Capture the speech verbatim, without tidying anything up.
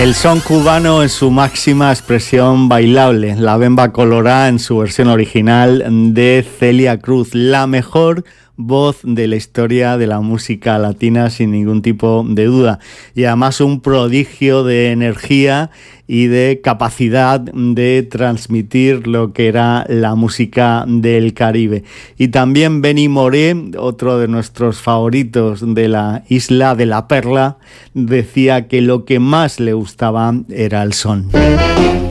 El son cubano en su máxima expresión bailable, la bemba colorada en su versión original de Celia Cruz, la mejor voz de la historia de la música latina sin ningún tipo de duda, y además un prodigio de energía y de capacidad de transmitir lo que era la música del Caribe. Y también Benny Moré, otro de nuestros favoritos de la Isla de la Perla, decía que lo que más le gustaba era el son.